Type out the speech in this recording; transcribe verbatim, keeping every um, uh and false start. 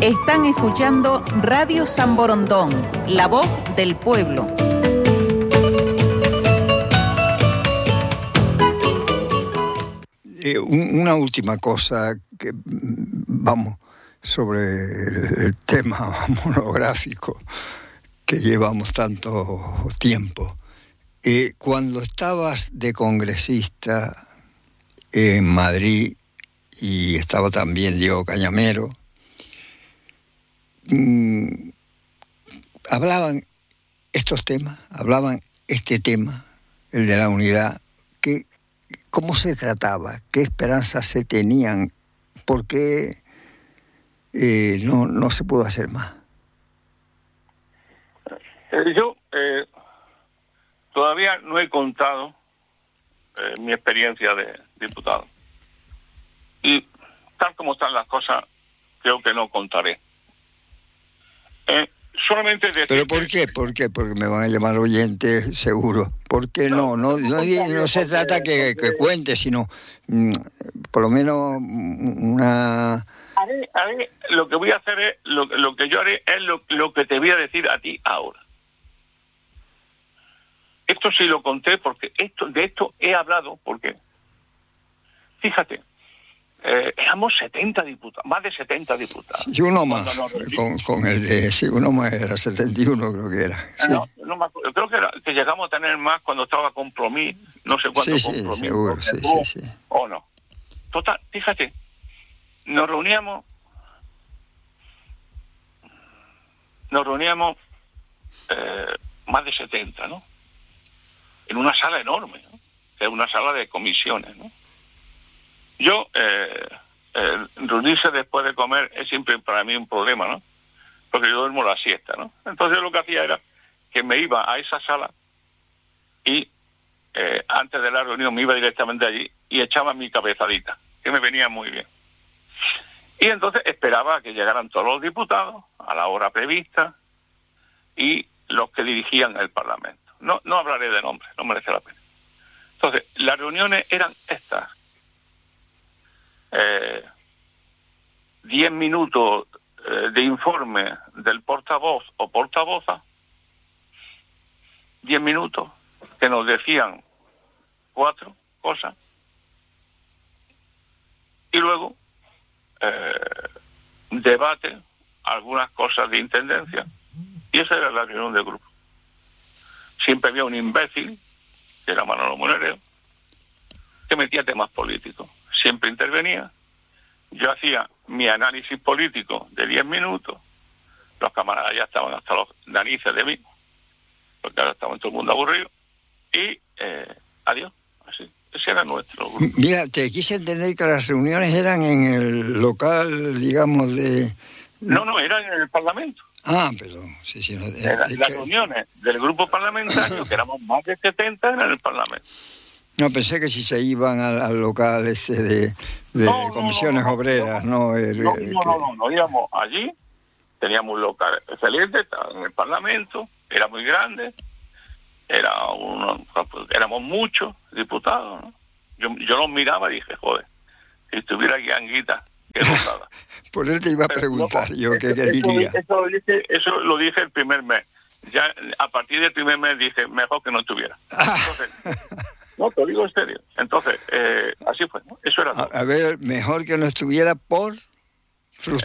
Están escuchando Radio San Borondón, la voz del pueblo. Eh, un, una última cosa que vamos sobre el, el tema monográfico que llevamos tanto tiempo. Eh, cuando estabas de congresista en Madrid y estaba también Diego Cañamero, mmm, hablaban estos temas, hablaban este tema, el de la unidad, que cómo se trataba, qué esperanzas se tenían, por qué eh, no, no se pudo hacer más. Eh, yo eh, todavía no he contado eh, mi experiencia de diputado. Y tal como están las cosas, creo que no contaré. Eh, solamente decir... ¿Pero por qué? ¿Por qué? Porque me van a llamar oyentes, seguro. ¿Por qué no? No, no, no, no se trata que, que cuente, sino mm, por lo menos una... A mí, a mí lo que voy a hacer es, lo, lo que yo haré es lo, lo que te voy a decir a ti ahora. Esto sí lo conté porque esto de esto he hablado porque, fíjate, eh, éramos setenta diputados, más de setenta diputados. Y uno más, no, no, con, con el de, sí, uno más era setenta y uno creo que era. Sí. No, no me acuerdo, creo que, era, que llegamos a tener más cuando estaba Compromís, no sé cuánto sí, Compromís. Sí, seguro, sí, tuvo, sí, sí. O no. Total, fíjate, nos reuníamos, nos reuníamos eh, más de setenta, ¿no? En una sala enorme, ¿no? Que es una sala de comisiones, ¿no? Yo, eh, eh, reunirse después de comer es siempre para mí un problema, ¿no? Porque yo duermo la siesta, ¿no? Entonces lo que hacía era que me iba a esa sala y eh, antes de la reunión me iba directamente allí y echaba mi cabezadita, que me venía muy bien. Y entonces esperaba a que llegaran todos los diputados a la hora prevista y los que dirigían el Parlamento. No, no hablaré de nombres, no merece la pena. Entonces, las reuniones eran estas. Eh, diez minutos eh, de informe del portavoz o portavoza, diez minutos que nos decían cuatro cosas y luego eh, debate, algunas cosas de intendencia, y esa era la reunión del grupo. Siempre había un imbécil, que era Manolo Monereo, que metía temas políticos. Siempre intervenía. Yo hacía mi análisis político de diez minutos. Los camaradas ya estaban hasta los narices de mí, porque ahora estaban todo el mundo aburrido. Y eh, adiós. Así. Ese era nuestro grupo. Mira, te quise entender que las reuniones eran en el local, digamos, de... No, no, eran en el Parlamento. Ah, perdón. Sí, sí, no, es, la, es las que... reuniones del grupo parlamentario, que éramos más de setenta, eran en el Parlamento. No, pensé que si se iban al, al local ese de, de no, comisiones no, no, obreras, no... No, el, no, el, no, que... no, no, no, íbamos allí, teníamos un local excelente, estaba en el Parlamento, era muy grande, era uno, éramos muchos diputados, ¿no? Yo, yo los miraba y dije, joder, si estuviera aquí Anguita, qué gozada. Por él te iba a preguntar Pero, yo eso, qué, qué diría. Eso, eso, lo dije, eso lo dije el primer mes. Ya a partir del primer mes dije, mejor que no estuviera. Entonces, no, te lo digo en serio. Entonces, eh, así fue, ¿no? Eso era todo. A, a ver, mejor que no estuviera por...